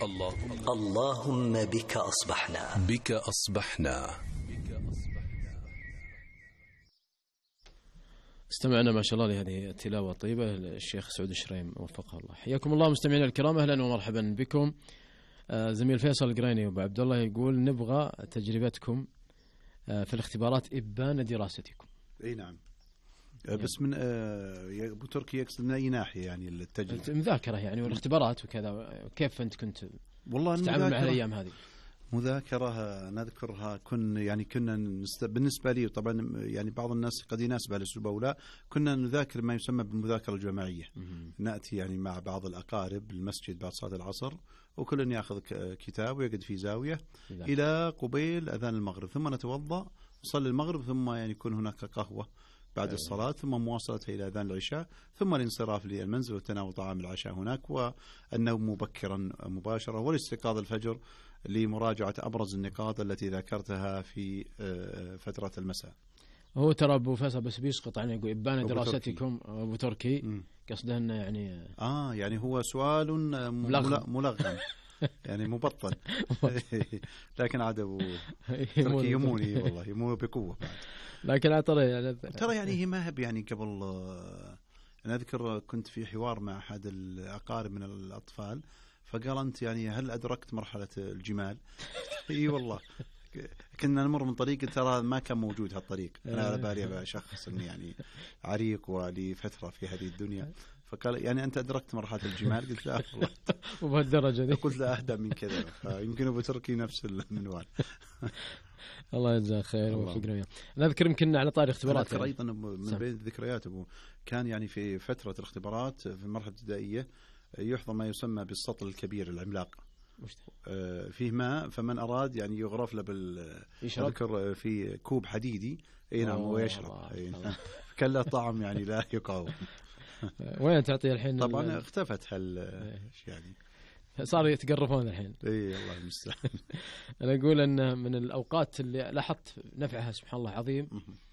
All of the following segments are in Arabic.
اللهم بك أصبحنا. بك أصبحنا. استمعنا ما شاء الله لهذه التلاوة الطيبة الشيخ سعود الشريم وفقه الله. حياكم الله مستمعينا الكرام، أهلا ومرحبا بكم. زميل فيصل القريني وابو عبد الله يقول نبغى تجربتكم في الاختبارات إبان دراستكم. اي نعم. بس من ابو تركي يقصد من اي ناحيه يعني التجربه؟ المذاكره يعني والاختبارات وكذا، كيف انت كنت والله تتعامل مع الايام هذه؟ مذاكره نذكرها كنا بالنسبه لي طبعا يعني بعض الناس قد يناسب الاسلوب او لا، كنا نذاكر ما يسمى بالمذاكره الجماعيه. ناتي يعني مع بعض الاقارب المسجد بعد صلاه العصر، وكل ياخذ كتاب ويقعد في زاويه الى قبيل اذان المغرب، ثم نتوضا نصلي المغرب، ثم يعني يكون هناك قهوه بعد الصلاة، ثم مواصلتها إلى أذان العشاء، ثم الانصراف للمنزل وتناول طعام العشاء هناك، والنوم مبكرا مباشرة، والاستيقاظ الفجر لمراجعة أبرز النقاط التي ذكرتها في فترة المساء. هو ترى أبو فيصل بس بيسقط عن يقول إبان دراستكم أبو تركي، قصده أنه يعني يعني هو سؤال ملغم يعني مبطل لكن عاد أبو تركي يموني والله يموني بقوة بعد. لكن ترى يعني هي ما هب يعني قبل أنا أذكر كنت في حوار مع أحد الأقارب من الأطفال، فقال أنت يعني هل أدركت مرحلة الجمال؟ إي والله كنا نمر من طريق ترى ما كان موجود هالطريق، أنا على بالي شخص إني يعني عريق ولي فترة في هذه الدنيا، فقال يعني أنت أدركت مرحلة الجمال؟ قلت لا والله وبهالدرجة دي قلت لا أهدى من كذا، فيمكن أبو تركي نفس المنوال. الله يجزاه خير ووفقنا وياه. أنا أذكر يمكن على طاري اختبارات أذكر أيضا من بين الذكريات كان يعني في فترة الاختبارات في المرحلة الابتدائية يحضر ما يسمى بالسطل الكبير العملاق، فيه ماء، فمن أراد يعني يغرف له يذكر في كوب حديدي نعم ويشرب. كان له طعم يعني لا يقاوم. وين تعطيه الحين؟ طبعا اختفت يعني صار يتقرفون الحين. اي الله المستعان. انا اقول ان من الاوقات اللي لاحظت نفعها سبحان الله عظيم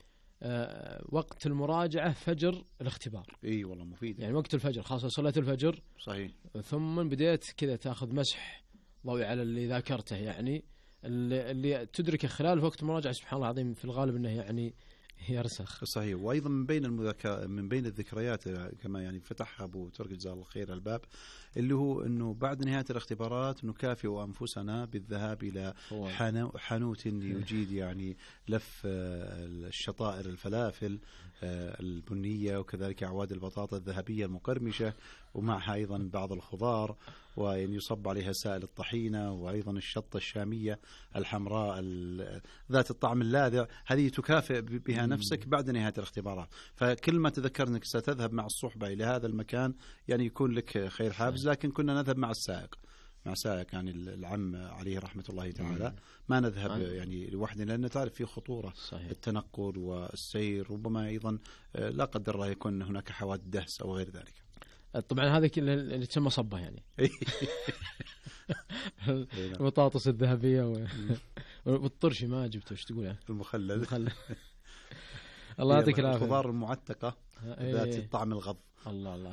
وقت المراجعه فجر الاختبار. اي والله مفيد يعني وقت الفجر خاصه صلاه الفجر صحيح، ثم بديت كذا تاخذ مسح ضوئي على اللي ذاكرته، يعني اللي تدركه خلال وقت المراجعه سبحان الله العظيم في الغالب انه يعني يرسخ. صحيح. وايضا من بين الذكريات كما يعني فتحها ابو تركي جزاه الله خير الباب، اللي هو انه بعد نهايه الاختبارات نكافئ انفسنا بالذهاب الى حانوت يجيد يعني لف الشطائر الفلافل البنيه، وكذلك اعواد البطاطا الذهبيه المقرمشه، ومعها ايضا بعض الخضار، ويعني يصب عليها سائل الطحينه، وايضا الشطه الشاميه الحمراء ذات الطعم اللاذع، هذه تكافئ بها نفسك بعد نهاية الاختبارات. فكل ما تذكر أنك ستذهب مع الصحبة إلى هذا المكان يعني يكون لك خير حافز. لكن كنا نذهب مع سائق يعني العم عليه رحمة الله تعالى، ما نذهب يعني لوحدنا، لأن تعرف في خطورة صحيح. التنقل والسير، ربما أيضا لا قدر الله يكون هناك حوادث دهس أو غير ذلك. طبعا هذه اللي تسمى صبة يعني البطاطس الذهبية والطرش ما جبته، ايش تقول يعني المخلل الله يعطيك العافية. الخضار المعتقة ذات الطعم الغض. الله